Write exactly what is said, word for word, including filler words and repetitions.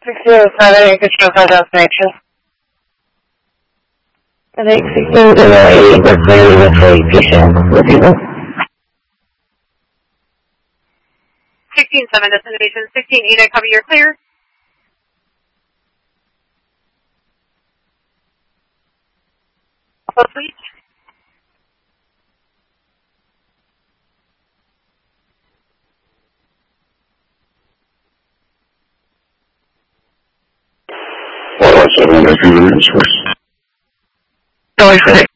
six zero seven, you can show for destination. And eight six zero zero eight, we're clear with navigation. sixteen seven destination, sixteen eight, I cover, you're clear. Alpha Suite. Going for it.